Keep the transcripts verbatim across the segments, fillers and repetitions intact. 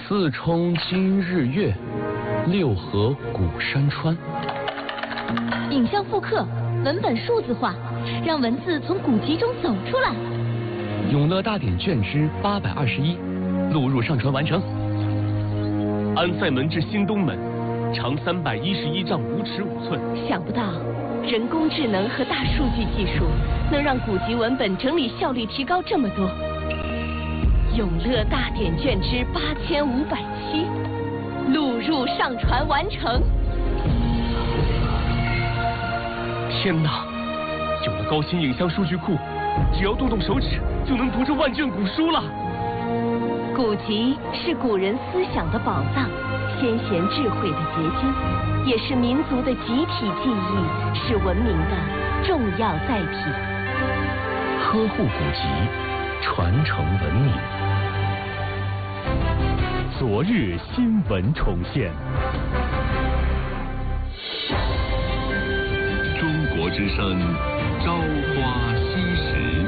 四冲今日月，六合古山川。 影像复刻，文本数字化，让文字从古籍中走出来。 永乐大典卷之八百二十一，录入上传完成。安塞门至新东门，长三百一十一丈五尺五寸。 想不到，人工智能和大数据技术能让古籍文本整理效率提高这么多。永乐大典卷之八千五百七，录入上传完成。 天哪！有了高新影像数据库，只要动动手指就能读这万卷古书了。 古籍是古人思想的宝藏，先贤智慧的结晶，也是民族的集体记忆，是文明的重要载体。 呵护古籍，传承文明。 昨日新闻重现。 中国之声，朝花夕拾。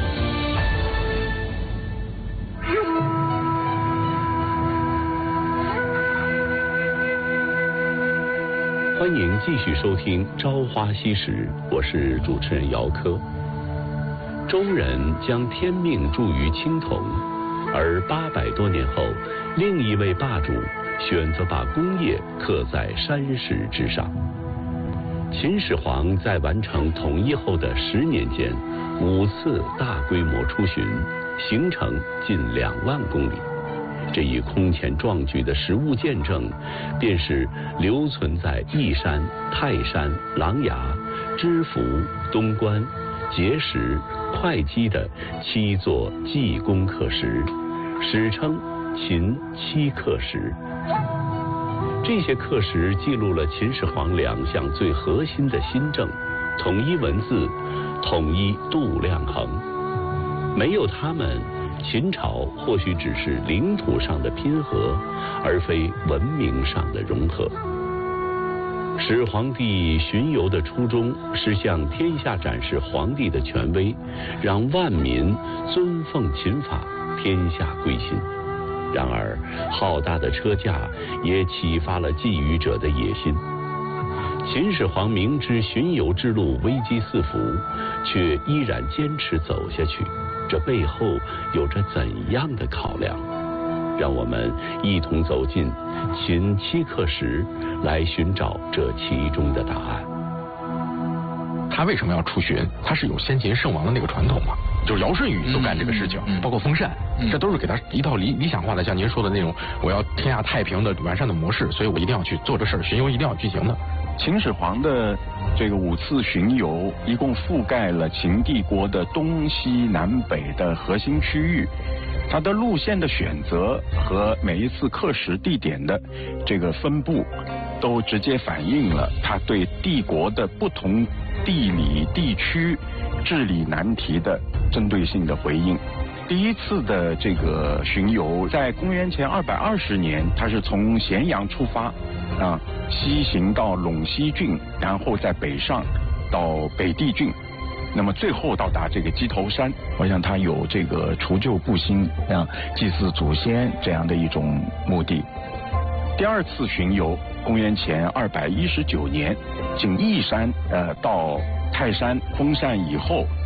欢迎继续收听《朝花夕拾》，我是主持人姚科。周人将天命注于青铜，而八百多年后，另一位霸主选择把功业刻在山石之上。秦始皇在完成统一后的十年间，五次大规模出巡，行程近两万公里。这一空前壮举的实物见证，便是留存在义山、泰山、琅琊、知府、东关、碣石、会稽的七座济公刻石，史称秦七刻石。这些刻石记录了秦始皇两项最核心的新政：统一文字，统一度量衡。没有它们，秦朝或许只是领土上的拼合，而非文明上的融合。始皇帝巡游的初衷是向天下展示皇帝的权威，让万民尊奉秦法，天下归心。然而，浩大的车驾也启发了觊觎者的野心。秦始皇明知巡游之路危机四伏，却依然坚持走下去，这背后有着怎样的考量？让我们一同走进秦七刻石，来寻找这其中的答案。 他为什么要出巡？他是有先秦圣王的那个传统嘛，就是尧舜禹都干这个事情，嗯嗯、包括封禅，嗯、这都是给他一套理理想化的，像您说的那种我要天下太平的完善的模式，所以我一定要去做这事儿，巡游一定要进行的。 秦始皇的这个五次巡游，一共覆盖了秦帝国的东西南北的核心区域。它的路线的选择和每一次刻石地点的这个分布，都直接反映了他对帝国的不同地理地区治理难题的针对性的回应。第一次的这个巡游在公元前二百二十年，他是从咸阳出发，啊，西行到陇西郡，然后在北上到北地郡，那么最后到达这个鸡头山。我想他有这个除旧布新，啊，祭祀祖先这样的一种目的。第二次巡游，公元前二百一十九年，经义山呃到泰山封禅以后，